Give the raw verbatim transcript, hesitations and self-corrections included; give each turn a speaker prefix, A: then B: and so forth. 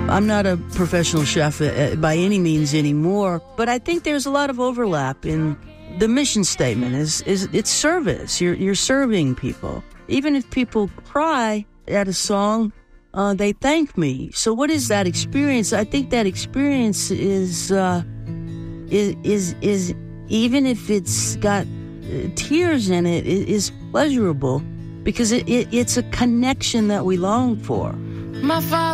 A: I'm not a professional chef uh, by any means anymore, but I think there's a lot of overlap in the mission statement. Is is it's service. You're you're serving people. Even if people cry at a song, uh, they thank me. So what is that experience? I think that experience is uh, is is is even if it's got uh, tears in it, it is pleasurable because it, it it's a connection that we long for.
B: My father